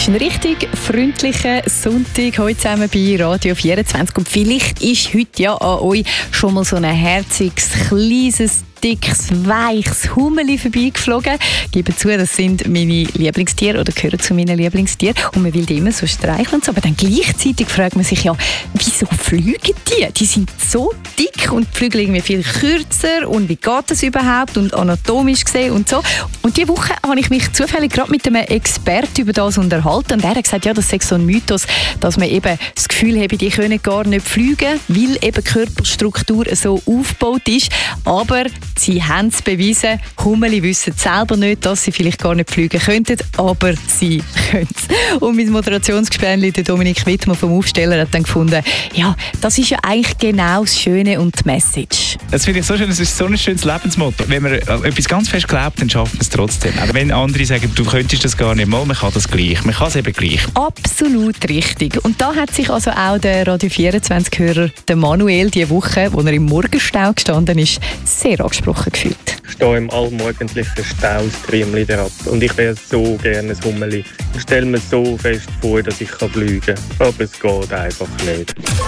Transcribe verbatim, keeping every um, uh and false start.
ein richtig freundlicher Sonntag heute zusammen bei Radio vierundzwanzig. Und vielleicht ist heute ja an euch schon mal so ein herziges, kleines, dickes, weiches Hummeli vorbeigeflogen. Ich gebe zu, das sind meine Lieblingstiere oder gehören zu meinen Lieblingstieren. Und man will die immer so streicheln und so. Aber dann gleichzeitig fragt man sich ja, wieso fliegen die? Die sind so dick und die Flügel irgendwie viel kürzer. Und wie geht das überhaupt? Und anatomisch gesehen und so. Und diese Woche habe ich mich zufällig gerade mit einem Experten über das unterhalten. Und er hat gesagt, ja, das sei so ein Mythos, dass man eben das Gefühl habe, die können gar nicht fliegen, weil eben die Körperstruktur so aufgebaut ist. Aber sie haben es bewiesen. Hummeli wissen selber nicht, dass sie vielleicht gar nicht fliegen könnten, aber sie können es. Und mein Moderationsgespänli, der Dominik Wittmann vom Aufsteller, hat dann gefunden, ja, das ist ja eigentlich genau das Schöne und die Message. Das finde ich so schön, das ist so ein schönes Lebensmotto. Wenn man etwas ganz fest glaubt, dann schafft man es trotzdem. Aber wenn andere sagen, du könntest das gar nicht mal, man kann das gleich. Man kann es eben gleich. Absolut richtig. Und da hat sich also auch der Radio vierundzwanzig-Hörer, der Manuel, diese Woche, wo er im Morgenstau gestanden ist, sehr angesprochen gefühlt. Ich stehe im allmorgendlichen Stau das Triemli derab und ich wäre so gerne ein Hummeli. Ich stelle mir so fest vor, dass ich fliegen kann, aber es geht einfach nicht.